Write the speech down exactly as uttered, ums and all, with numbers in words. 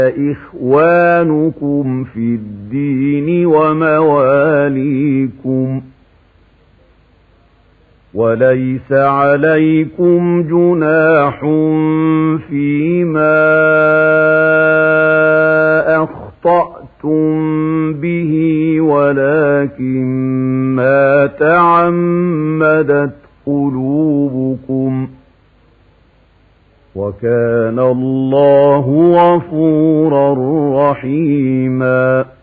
إخوانكم في الدين ومواليكم وليس عليكم جناح فيما أخطأتم به ولكن ما تعمدت قلوبكم وكان الله غفورا رحيما.